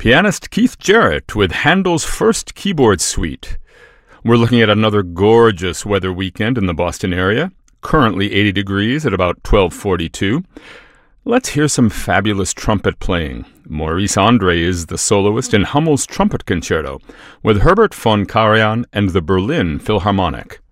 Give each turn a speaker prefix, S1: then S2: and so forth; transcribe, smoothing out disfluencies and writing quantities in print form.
S1: Pianist Keith Jarrett with Handel's first keyboard suite. We're looking at another gorgeous weather weekend in the Boston area, currently 80 degrees at about 12:42. Let's hear some fabulous trumpet playing. Maurice Andre is the soloist in Hummel's Trumpet Concerto with Herbert von Karajan and the Berlin Philharmonic.